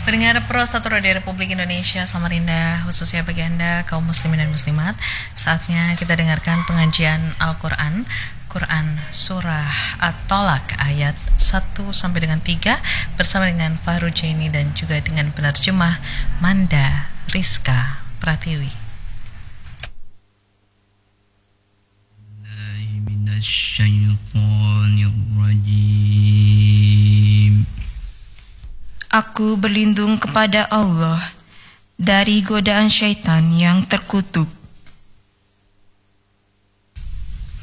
Pendengar Pro 1 Radio Republik Indonesia Samarinda, khususnya bagi Anda kaum muslimin dan muslimat, saatnya kita dengarkan pengajian Al-Quran, Quran Surah At-Tolak ayat 1 sampai dengan 3 bersama dengan Fahru Jaini dan juga dengan penerjemah Manda Rizka Pratiwi. Aku berlindung kepada Allah dari godaan syaitan yang terkutuk.